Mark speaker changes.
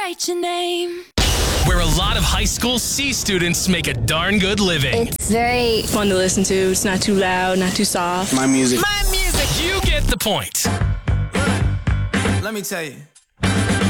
Speaker 1: write your name.
Speaker 2: Where a lot of high school C students make a darn good living.
Speaker 3: It's very
Speaker 4: fun to listen to. It's not too loud, not too soft.
Speaker 5: My music.
Speaker 2: You get the point.
Speaker 5: Let me tell you.